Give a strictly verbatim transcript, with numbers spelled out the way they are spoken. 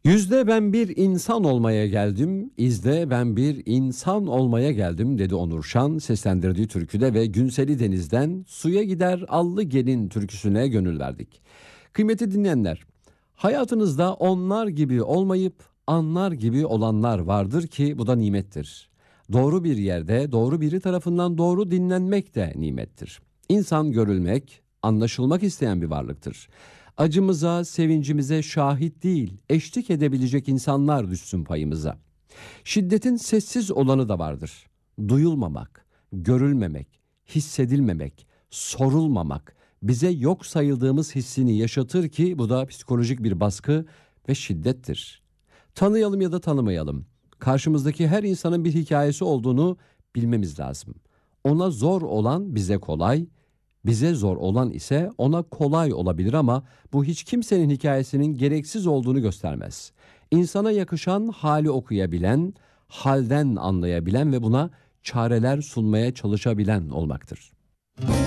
Yüzde ben bir insan olmaya geldim, izde ben bir insan olmaya geldim dedi Onur Şan seslendirdiği türküde ve Günseli Deniz'den Suya Gider Allı Gelin türküsüne gönül verdik. Kıymetli dinleyenler, hayatınızda onlar gibi olmayıp anlar gibi olanlar vardır ki bu da nimettir. Doğru bir yerde doğru biri tarafından doğru dinlenmek de nimettir. İnsan görülmek, anlaşılmak isteyen bir varlıktır. Acımıza, sevincimize şahit değil, eşlik edebilecek insanlar düşsün payımıza. Şiddetin sessiz olanı da vardır. Duyulmamak, görülmemek, hissedilmemek, sorulmamak bize yok sayıldığımız hissini yaşatır ki bu da psikolojik bir baskı ve şiddettir. Tanıyalım ya da tanımayalım. Karşımızdaki her insanın bir hikayesi olduğunu bilmemiz lazım. Ona zor olan bize kolay, bize zor olan ise ona kolay olabilir ama bu hiç kimsenin hikayesinin gereksiz olduğunu göstermez. İnsana yakışan hali okuyabilen, halden anlayabilen ve buna çareler sunmaya çalışabilen olmaktır.